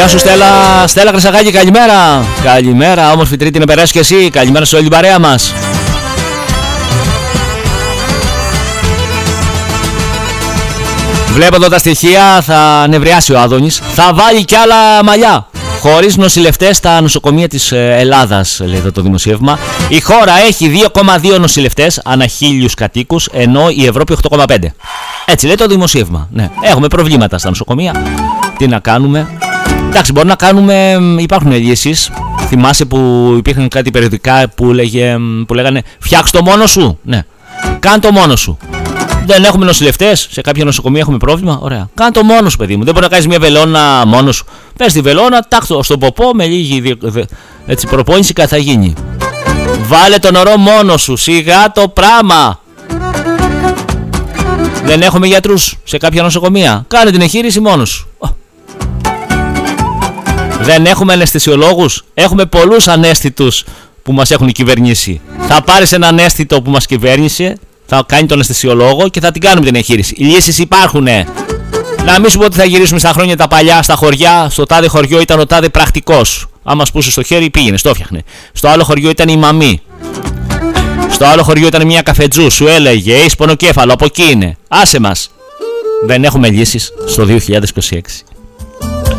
Γεια σου Στέλλα Χρυσακάκη, καλημέρα. Καλημέρα, όμορφη Τρίτη να περάσει και εσύ. Καλημέρα σε όλη την παρέα μας. Βλέπω εδώ τα στοιχεία, θα νευριάσει ο Άδωνης. Θα βάλει κι άλλα μαλλιά. Χωρίς νοσηλευτές στα νοσοκομεία της Ελλάδας, λέει εδώ το δημοσίευμα. Η χώρα έχει 2,2 νοσηλευτές ανά 1.000 κατοίκους, ενώ η Ευρώπη 8,5. Έτσι λέει το δημοσίευμα. Ναι. Έχουμε προβλήματα στα νοσοκομεία. Τι να κάνουμε. Εντάξει, μπορούμε να κάνουμε. Υπάρχουν λύσεις. Θυμάσαι που υπήρχαν κάτι περιοδικά που λέγανε φτιάξ' το μόνο σου. Ναι. Κάν το μόνο σου. Δεν έχουμε νοσηλευτές, σε κάποια νοσοκομεία έχουμε πρόβλημα. Ωραία. Κάν το μόνο σου, παιδί μου. Δεν μπορεί να κάνεις μια βελόνα μόνο σου. Πες τη βελόνα, τάχτω στον ποπό με λίγη έτσι, προπόνηση κάτι θα γίνει. Βάλε τον ορό μόνο σου. Σιγά το πράγμα. Δεν έχουμε γιατρούς σε κάποια νοσοκομεία. Κάνε την εγχείρηση μόνος σου. Δεν έχουμε αναισθησιολόγους. Έχουμε πολλούς αναίσθητους που μας έχουν κυβερνήσει. Θα πάρεις έναν αναίσθητο που μας κυβέρνησε, θα κάνει τον αισθησιολόγο και θα την κάνουμε την εγχείρηση. Οι λύσεις υπάρχουνε. Να μην σου πω ότι θα γυρίσουμε στα χρόνια τα παλιά, στα χωριά. Στο τάδε χωριό ήταν ο τάδε πρακτικός. Άμα σπούσε στο χέρι πήγαινε, το έφτιαχνε. Στο άλλο χωριό ήταν η μαμή. Στο άλλο χωριό ήταν μια καφετζού, σου έλεγε έχεις πονοκέφαλο, από εκεί είναι. Άσε μας. Δεν έχουμε λύσεις στο 2026.